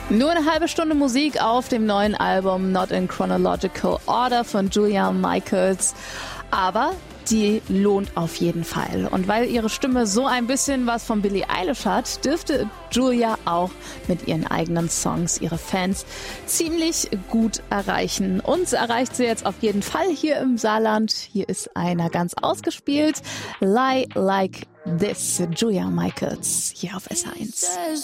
Nur eine halbe Stunde Musik auf dem neuen Album Not in Chronological Order von Julia Michaels. Aber die lohnt auf jeden Fall. Und weil ihre Stimme so ein bisschen was von Billie Eilish hat, dürfte Julia auch mit ihren eigenen Songs ihre Fans ziemlich gut erreichen. Uns erreicht sie jetzt auf jeden Fall hier im Saarland. Hier ist einer ganz ausgespielt. Lie Like This, Julia Michaels, hier auf SH1.